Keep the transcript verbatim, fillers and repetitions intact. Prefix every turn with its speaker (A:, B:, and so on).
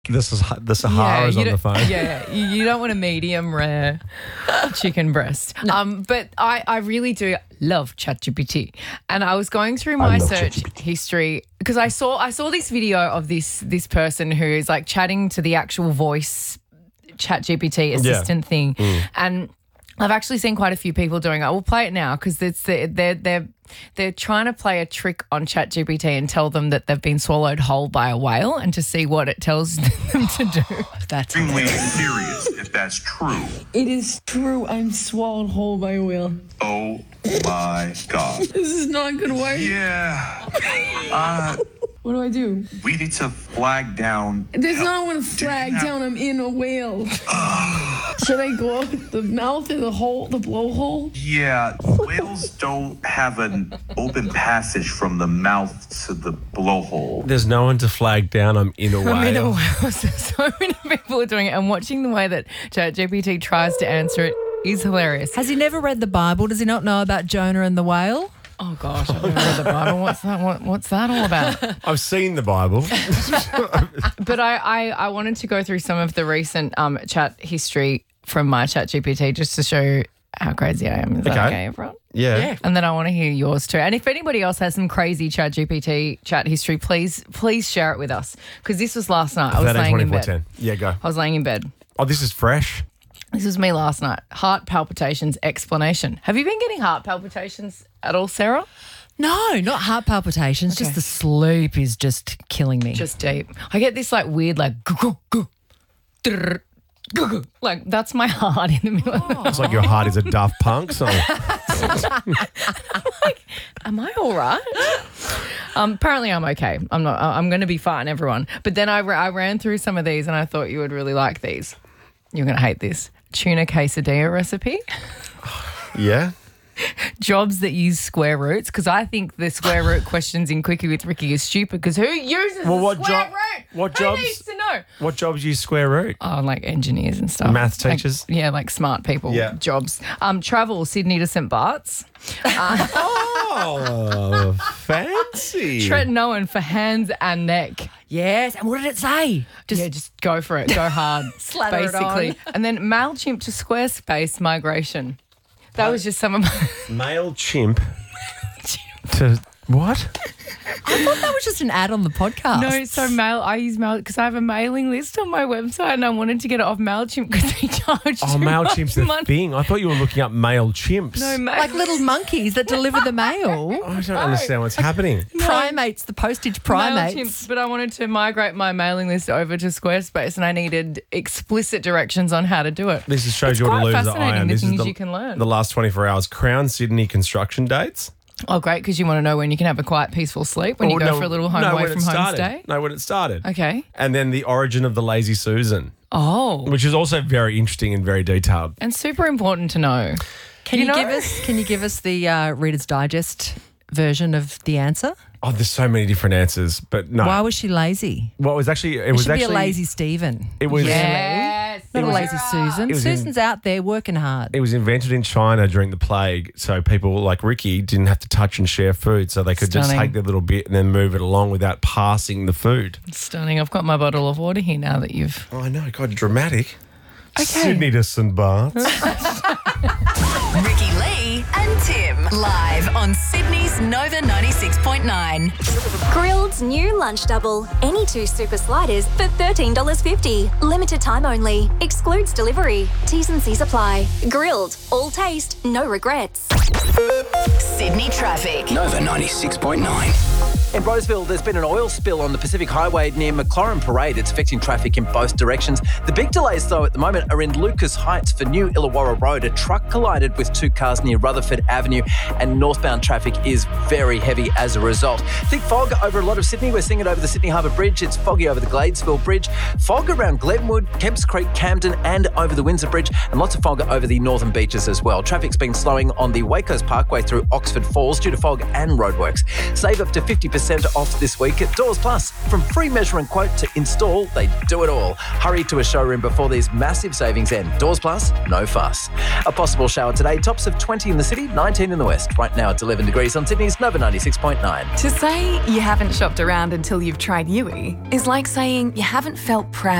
A: The, Sah- the Sahara's
B: you
A: on the
B: don't-
A: phone.
B: Yeah, you, you don't want a medium rare chicken breast. Um, but I, I really do love ChatGPT. And I was going through my
A: love
B: search
A: ChatGPT.
B: history because I saw I saw this video of this this person who is like chatting to the actual voice ChatGPT assistant thing. And I've actually seen quite a few people doing it. We'll play it now because it's the, they're they're they're trying to play a trick on ChatGPT and tell them that they've been swallowed whole by a whale and to see what it tells them to do.
C: That's
D: Extremely serious if that's true.
E: It is true. I'm swallowed whole by a whale.
D: Oh my God.
E: This is not going to work.
D: Yeah. Uh,
E: What do I do?
D: we need to flag down.
E: There's not one flag
D: have-
E: down. I'm in a whale. Should I go out the mouth or the hole, the blowhole?
D: Yeah, whales don't have an open passage from the mouth to the blowhole.
A: There's no one to flag down. I'm in a whale.
B: I mean, a whale. So many people are doing it, and watching the way that ChatGPT tries to answer it is hilarious.
C: Has he never read the Bible? Does he not know about Jonah and the whale?
B: Oh gosh, I've never read the Bible. What's that? What, what's that all about?
A: I've seen the Bible.
B: But I, I, I wanted to go through some of the recent um, chat history from my ChatGPT just to show how crazy I am. Is that
A: Okay.
B: okay, everyone?
A: Yeah.
B: And then I want to hear yours too. And if anybody else has some crazy ChatGPT chat history, please, please share it with us. Because this was last night. I was
A: thirteen,
B: laying in
A: twenty-four,
B: bed.
A: ten. Yeah, go.
B: I was laying in bed.
A: Oh, this is fresh.
B: This was me last night. Heart palpitations explanation. Have you been getting heart palpitations at all, Sarah?
C: No, not heart palpitations. Just
B: Okay.
C: the sleep is just killing me.
B: Just deep. I get this like weird like gu- gu- gu- drrr, gu- gu. Like that's my heart in the middle of the night.
A: It's like your heart is a Daft Punk song.
B: Am I all right? Um, apparently I'm okay. I'm not. I'm going to be fine, everyone. But then I, ra- I ran through some of these and I thought you would really like these. You're going to hate this. Tuna quesadilla recipe.
A: Yeah.
B: Jobs that use square roots, because I think the square root questions in Quickie with Ricky is stupid because who uses
A: Well,
B: the
A: what
B: square
A: job-
B: root?
A: what
B: who
A: jobs-
B: needs to know?
A: What jobs use square root?
B: Oh, like engineers and stuff.
A: Maths
B: Like-
A: teachers?
B: yeah, like smart people.
A: Yeah.
B: Jobs. Um, travel, Sydney to Saint Bart's.
A: Oh, fancy.
B: Trenton Owen for hands and neck.
C: yes. And what did it say?
B: Just, yeah, just go for it. Go hard.
C: Slather it
B: basically.
C: on.
B: And then MailChimp to Squarespace migration. That was just some of my...
A: Male chimp to what?
C: I thought that was just an ad on the podcast.
B: No, so mail. I use mail because I have a mailing list on my website, and I wanted to get it off Mailchimp because they charge
A: Oh,
B: too
A: MailChimp's
B: much
A: the
B: money.
A: thing. I thought you were looking up male chimps.
B: No, mail.
C: like little monkeys that deliver the mail.
A: I don't understand what's happening.
C: Primates, the postage primates.
B: MailChimp, but I wanted to migrate my mailing list over to Squarespace, and I needed explicit directions on how to do it.
A: This just shows
B: It's
A: you what a
B: quite
A: loser I
B: fascinating,
A: am.
B: the
A: This is
B: things
A: the,
B: you can learn.
A: the last twenty-four hours. Crown Sydney construction dates.
B: Oh, great, because you want to know when you can have a quiet, peaceful sleep when you
A: Oh,
B: go
A: no,
B: for a little home
A: no,
B: away
A: when
B: from
A: it
B: home
A: started.
B: stay.
A: No, when it started.
B: Okay.
A: And then the origin of the Lazy Susan,
B: Oh,
A: which is also very interesting and very detailed.
B: and super important to know.
C: Can
B: You
C: you,
B: know-
C: give us? Can you give us the uh, Reader's Digest version of the answer?
A: Oh, there's so many different answers, but no.
C: Why was she lazy?
A: Well, it was actually it,
C: It
A: was
C: should
A: actually
C: be a lazy Stephen.
A: It was
B: Yes.
C: Not a
A: was-
C: lazy Susan.
A: it was in-
C: Susan's out there working hard.
A: It was invented in China during the plague, so people like Ricky didn't have to touch and share food, so they could just
B: Stunning.
A: take their little bit and then move it along without passing the food.
B: Stunning. I've got my bottle of water here now that you've...
A: Oh, I know, God, dramatic.
B: Okay.
A: Sydney to Saint Bart's.
F: Ricky Lee and Tim. Live on Sydney's Nova ninety-six point nine.
G: Grilled's new lunch double. Any two super sliders for thirteen dollars fifty. Limited time only. Excludes delivery. T's and C's apply. Grilled. All taste, no regrets.
F: Sydney traffic.
H: Nova ninety-six point nine.
I: In Roseville, there's been an oil spill on the Pacific Highway near McLaurin Parade. It's affecting traffic in both directions. The big delays, though, at the moment are in Lucas Heights for New Illawarra Road. A truck collided with two cars near Rutherford Avenue, and northbound traffic is very heavy as a result. Thick fog over a lot of Sydney. We're seeing it over the Sydney Harbour Bridge. It's foggy over the Gladesville Bridge. Fog around Glenwood, Kemps Creek, Camden, and over the Windsor Bridge, and lots of fog over the northern beaches as well. Traffic's been slowing on the Wacos Parkway through Oxford Falls due to fog and roadworks. Save up to fifty percent percent off this week at Doors Plus. From free measurement quote to install, they do it all. Hurry to a showroom before these massive savings end. Doors Plus, no fuss. A possible shower today, tops of twenty in the city, nineteen in the west. Right now it's eleven degrees on Sydney's Nova ninety-six point nine.
J: To say you haven't shopped around until you've tried Yui is like saying you haven't felt proud